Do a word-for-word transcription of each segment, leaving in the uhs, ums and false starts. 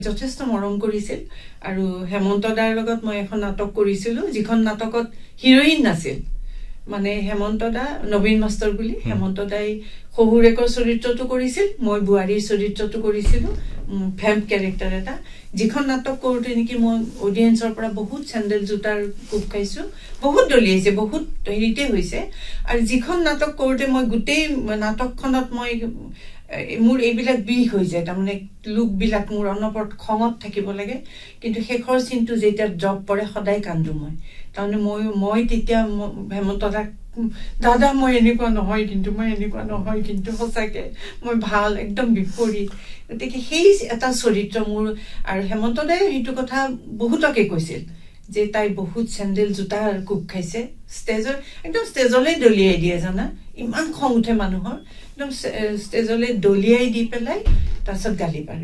যথেষ্ট মৰম কৰিছিল আৰু হেমন্ত দাৰ লগত মই এখন নাটক কৰিছিলো যিখন নাটকত হিৰোইন নাছিল মানে হেমন্ত দা নবীন মাষ্টৰ বুলি হেমন্ত দাই শহুৰেকৰ চৰিত্ৰটো কৰিছিল মই বুৱাৰীৰ চৰিত্ৰটো কৰিছিলো ফেম্প ক্যাৰেক্টাৰ এটা যিখন নাটক কৰোতে নেকি মই অডিয়েন্সৰ পৰা বহুত চেন্ডেল জোতাৰ কুপ খাইছো বহুত দলিয়াইছে বহুত হেৰিতে হৈছে আৰু যিখন নাটক কৰোতে মই গোটেই নাটকখনত মই মোৰ এইবিলাক বিষ হৈ যায় তাৰমানে লোকবিলাক মোৰ অনপৰত খঙত থাকিব লাগে কিন্তু শেষৰ চিনটো যেতিয়া জব পৰে সদায় কান্দো মই তাৰমানে মই মই তেতিয়া হেমন্ত দাক দাদা মই এনেকুৱা নহয় কিন্তু মই এনেকুৱা নহয় কিন্তু সঁচাকে মই ভাল একদম বিপৰীত গতিকে সেই এটা চৰিত্ৰ মোৰ আৰু হেমন্ত দাই সেইটো কথা বহুতকে কৈছিল যে তাই বহুত চেন্ডেল জোতাৰ কুপ খাইছে ষ্টেজৰ একদম ষ্টেজলৈ দলিয়াই দিয়ে জানা ইমান খং উঠে মানুহৰ একদম ষ্টেজলৈ দলিয়াই দি পেলাই তাৰছত গালি পাৰে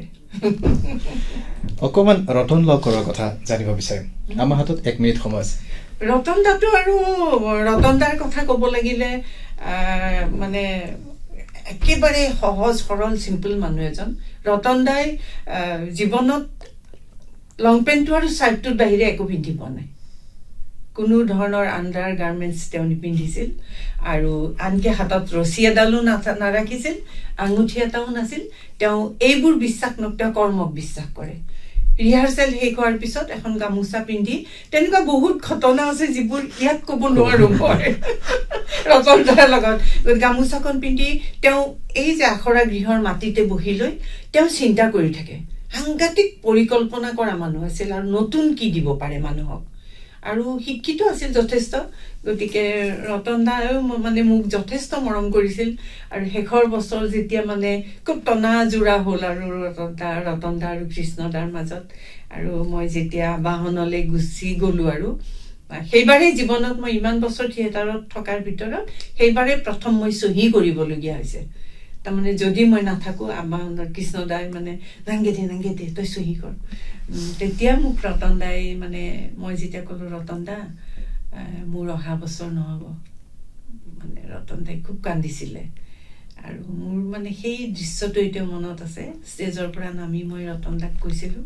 অকমান ৰতন লগ কৰাৰ কথা জানিব বিচাৰিম আমাৰ হাতত এক মিনিট সময় আছে ৰতন দাটো আৰু ৰতন দাৰ কথা ক'ব লাগিলে মানে একেবাৰে সহজ সৰল সিম্পল মানুহ এজন ৰতন দাই জীৱনত লং পেন্টটো আৰু শাৰ্টটোৰ বাহিৰে একো পিন্ধি পোৱা নাই কোনো ধৰণৰ আণ্ডাৰ গাৰ্মেণ্টছ তেওঁ পিন্ধিছিল আৰু আনকে হাতত ৰছী এডালো নাৰাখিছিল আঙুঠি এটাও নাছিল তেওঁ এইবোৰ বিশ্বাস নকৰে কৰ্মক বিশ্বাস কৰে ৰিহাৰ্সেল শেষ হোৱাৰ পিছত এখন গামোচা পিন্ধি তেনেকুৱা বহুত ঘটনা আছে যিবোৰ ইয়াত ক'ব নোৱাৰো মই ৰতন দাৰ লগত গামোচাখন পিন্ধি তেওঁ এই যে আখৰা গৃহৰ মাটিতে বহি লৈ তেওঁ চিন্তা কৰি থাকে সাংঘাতিক পৰিকল্পনা কৰা মানুহ আছিল আৰু নতুন কি দিব পাৰে মানুহক আৰু শিক্ষিত আছিল যথেষ্ট গতিকে ৰতন দাও মানে মোক যথেষ্ট মৰম কৰিছিল আৰু শেষৰ বছৰ যেতিয়া মানে খুব টনা জোৰা হ'ল আৰু ৰতন দা ৰতন দা আৰু কৃষ্ণ দাৰ মাজত আৰু মই যেতিয়া বাহনলৈ গুচি গলো আৰু সেইবাৰে জীৱনত মই ইমান বছৰ থিয়েটাৰত থকাৰ ভিতৰত সেইবাৰে প্ৰথম মই সহি কৰিবলগীয়া হৈছে তাৰমানে যদি মই নাথাকো আমাৰ কৃষ্ণ দাই মানে নাংগে দে নাংগে দে তই সহি কৰ তেতিয়া মোক ৰতন দাই মানে মই যেতিয়া ক'লো ৰতন দা মোৰ অহা বছৰ নহ'ব মানে ৰতন দাই খুব কান্দিছিলে আৰু মোৰ মানে সেই দৃশ্যটো এতিয়া মনত আছে ষ্টেজৰ পৰা নামি মই ৰতন দাক কৈছিলো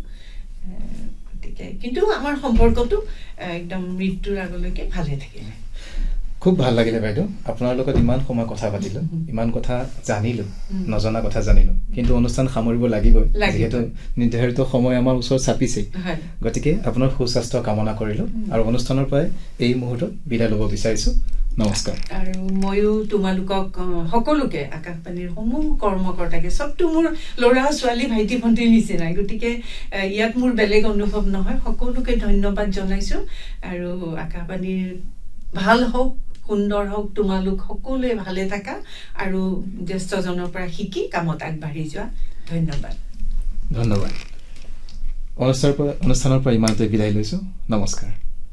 গতিকে কিন্তু আমাৰ সম্পৰ্কটো একদম মৃত্যুৰ আগলৈকে ভালে থাকিলে খুব ভাল লাগিলে বাইদেউ আপোনাৰ লগত ইমান সময় কথা পাতিলো ইমান কথা জানিলো নজনা কথা জানিলো কিন্তু অনুষ্ঠান সামৰিব লাগিবই যেহেতু নিৰ্ধাৰিত সময় আমাৰ ওচৰত চাপিছে গতিকে আপোনাৰ সুস্বাস্থ্য কামনা কৰিলো আৰু অনুষ্ঠানৰ পৰাই এই মুহূৰ্তত বিদায় ল'ব বিচাৰিছো নমস্কাৰ আৰু ময়ো তোমালোকক সকলোকে আকাশবাণীৰ সমূহ কৰ্মকৰ্তাকে সবটো মোৰ ল'ৰা ছোৱালী ভাইটি ভণ্টিৰ নিচিনা গতিকে ইয়াত মোৰ বেলেগ অনুভৱ নহয় সকলোকে ধন্যবাদ জনাইছো আৰু আকাশবাণীৰ ভাল হওক সুন্দৰ হওক তোমালোক সকলোৱে ভালে থাকা আৰু জ্যেষ্ঠজনৰ পৰা শিকি কামত আগবাঢ়ি যোৱা ধন্যবাদ ধন্যবাদ অনুষ্ঠানৰ পৰা অনুষ্ঠানৰ পৰা ইমানতে বিদায় লৈছো নমস্কাৰ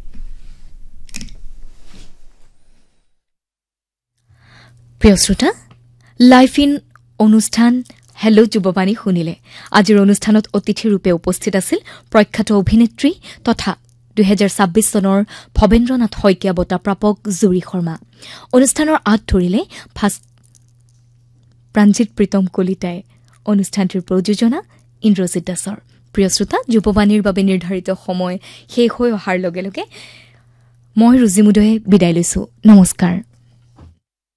প্ৰিয় শ্ৰোতা লাইভ ইন অনুষ্ঠান হেল্ল' যুৱবাণী শুনিলে আজিৰ অনুষ্ঠানত অতিথি ৰূপে উপস্থিত আছিল প্ৰখ্যাত অভিনেত্ৰী তথা দুহেজাৰ ছাব্বিছ চনৰ ভৱেন্দ্ৰনাথ শইকীয়া বঁটা প্ৰাপক জুৰি শৰ্মা অনুষ্ঠানৰ আঁত ধৰিলে প্ৰাঞ্জিত প্ৰীতম কলিতাই অনুষ্ঠানটিৰ প্ৰযোজনা ইন্দ্ৰজিৎ দাসৰ প্ৰিয় শ্ৰোতা যুৱবাণীৰ বাবে নিৰ্ধাৰিত সময় শেষ হৈ অহাৰ লগে লগে মই ৰুজিমুদয়ে বিদায় লৈছো নমস্কাৰ।